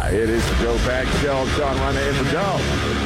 It is the Joe Pags Show. I'm Sean Runner in for Joe.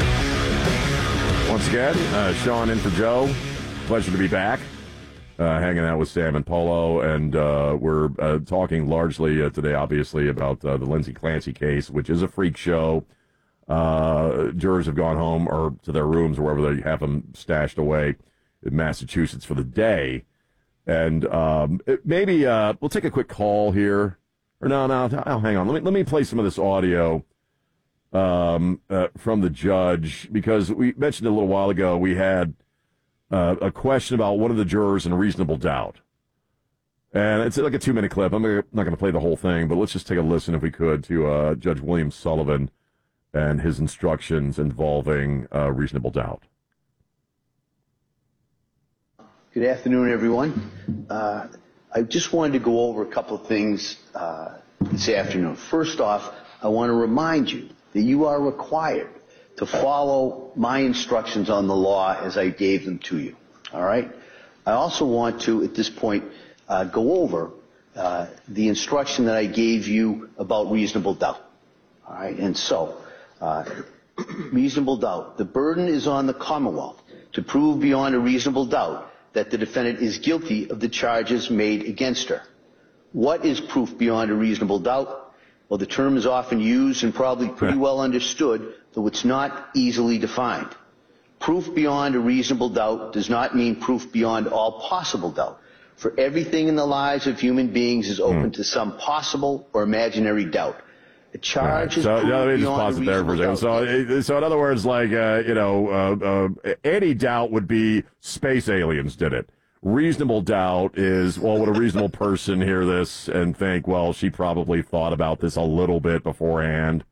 Once again, Sean in for Joe. Pleasure to be back. Hanging out with Sam and Polo, and we're talking largely today, obviously, about the Lindsay Clancy case, which is a freak show. Jurors have gone home or to their rooms or wherever they have them stashed away in Massachusetts for the day. And maybe we'll take a quick call here. Or no, hang on. Let me play some of this audio from the judge, because we mentioned a little while ago we had a question about one of the jurors in reasonable doubt. And it's like a 2-minute clip. I'm not going to play the whole thing, but let's just take a listen, if we could, to Judge William Sullivan and his instructions involving reasonable doubt. Good afternoon, everyone. I just wanted to go over a couple of things this afternoon. First off, I want to remind you that you are required to follow my instructions on the law as I gave them to you. All right? I also want to, at this point, go over the instruction that I gave you about reasonable doubt. All right? And so, reasonable doubt. The burden is on the Commonwealth to prove beyond a reasonable doubt that the defendant is guilty of the charges made against her. What is proof beyond a reasonable doubt? Well, the term is often used and probably pretty well understood, though it's not easily defined. Proof beyond a reasonable doubt does not mean proof beyond all possible doubt. For everything in the lives of human beings is open to some possible or imaginary doubt. A charge is proved let me just beyond pause a it there for a second. So in other words, like, any doubt would be space aliens did it. Reasonable doubt is, well, would a reasonable person hear this and think, well, she probably thought about this a little bit beforehand,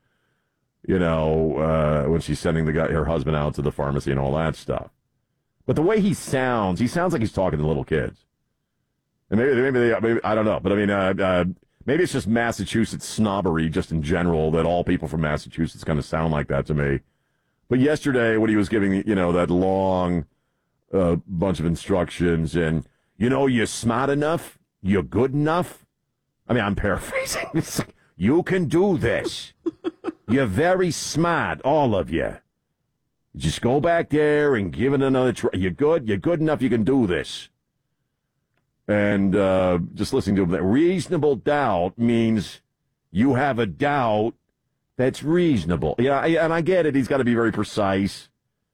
when she's sending her husband out to the pharmacy and all that stuff. But the way he sounds like he's talking to little kids. And maybe I don't know, but I mean, maybe it's just Massachusetts snobbery just in general, that all people from Massachusetts kind of sound like that to me. But yesterday, when he was giving, that long bunch of instructions, and, you're smart enough, you're good enough. I mean, I'm paraphrasing. It's like, you can do this. You're very smart, all of you. Just go back there and give it another try. You're good enough, you can do this. And just listening to him, that reasonable doubt means you have a doubt that's reasonable. Yeah, and I get it. He's got to be very precise.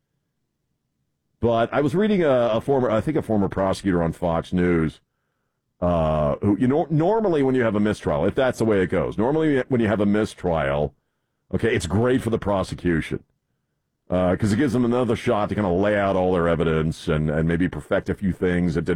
But I was reading a former prosecutor on Fox News, who, normally when you have a mistrial, if that's the way it goes, normally when you have a mistrial, okay, it's great for the prosecution. Because it gives them another shot to kind of lay out all their evidence and maybe perfect a few things that didn't